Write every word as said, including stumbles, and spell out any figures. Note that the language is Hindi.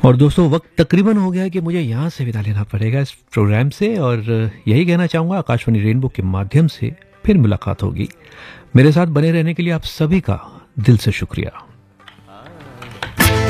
और दोस्तों वक्त तकरीबन हो गया है कि मुझे यहाँ से विदा लेना पड़ेगा इस प्रोग्राम से, और यही कहना चाहूँगा आकाशवाणी रेनबो के माध्यम से फिर मुलाकात होगी। मेरे साथ बने रहने के लिए आप सभी का दिल से शुक्रिया।